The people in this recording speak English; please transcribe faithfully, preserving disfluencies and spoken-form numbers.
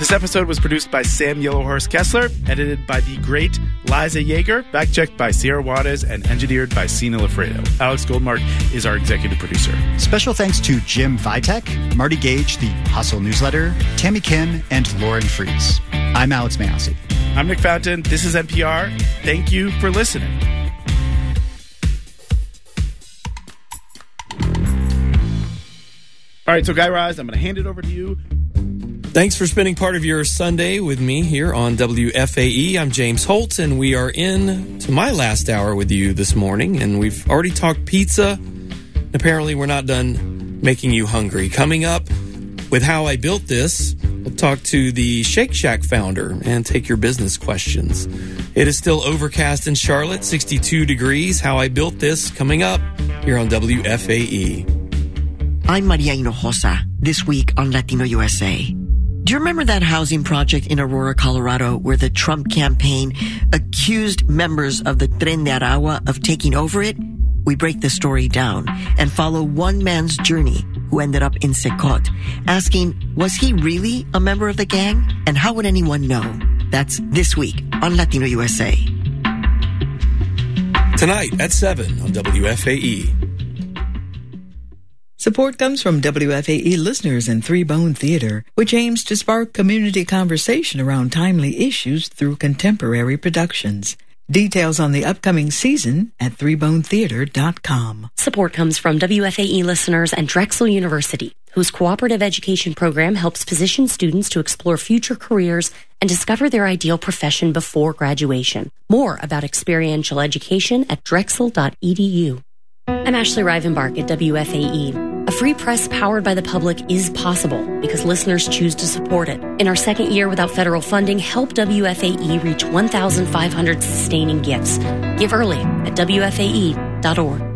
This episode was produced by Sam Yellowhorse Kessler, edited by the great Liza Yeager, fact-checked by Sierra Juarez, and engineered by Sina Lafredo. Alex Goldmark is our executive producer. Special thanks to Jim Vitek, Marty Gage, the Hustle Newsletter, Tammy Kim, and Lauren Fries. I'm Alex Massey. I'm Nick Fountain. This is N P R. Thank you for listening. All right, so Guy Raz, I'm going to hand it over to you. Thanks for spending part of your Sunday with me here on W F A E. I'm James Holt, and we are in to my last hour with you this morning, and we've already talked pizza. Apparently, we're not done making you hungry. Coming up with How I Built This, we'll talk to the Shake Shack founder and take your business questions. It is still overcast in Charlotte, sixty-two degrees. How I Built This, coming up here on W F A E. I'm Maria Hinojosa, this week on Latino U S A. Do you remember that housing project in Aurora, Colorado, where the Trump campaign accused members of the Tren de Aragua of taking over it? We break the story down and follow one man's journey who ended up in Secot, asking, was he really a member of the gang? And how would anyone know? That's this week on Latino U S A. Tonight at seven on W F A E. Support comes from W F A E listeners in Three Bone Theater, which aims to spark community conversation around timely issues through contemporary productions. Details on the upcoming season at three bone theater dot com. Support comes from W F A E listeners and Drexel University, whose cooperative education program helps position students to explore future careers and discover their ideal profession before graduation. More about experiential education at drexel dot e d u. I'm Ashley Rivenbark at W F A E. A free press powered by the public is possible because listeners choose to support it. In our second year without federal funding, help W F A E reach one thousand five hundred sustaining gifts. Give early at W F A E dot org.